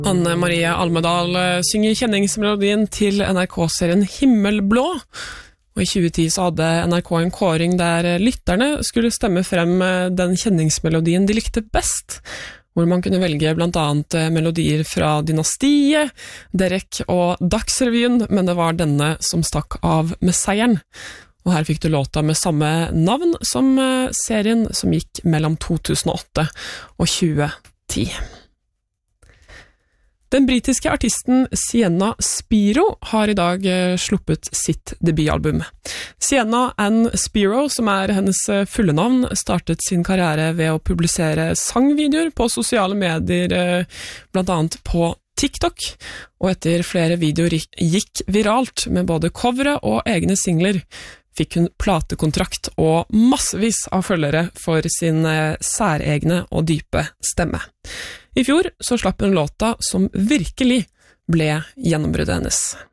Anne Marie Almedal synger kjenningsmelodien til NRK-serien Himmelblå. Og i 2010 så hadde NRK en kåring der lytterne skulle stemme frem den kjenningsmelodien de likte best, hvor man kunne velge blant annet melodier fra Dynastiet, Derek og Dagsrevyen, men det var denne som stakk av med seieren. Og her fikk du låta med samme navn som serien som gikk mellom 2008 og 2010. Den britiske artisten Sienna Spiro har i dag sluppet sitt debutalbum. Sienna Ann Spiro, som hennes fulle navn, startet sin karriere ved å publisere sangvideoer på sosiale medier, blant annet på TikTok, og etter flere videoer gikk viralt med både covere og egne singler, fikk hun platekontrakt og massevis av følgere for sin særegne og dype stemme. I fjor så slapp hun låta som virkelig ble gjennombruddet hennes.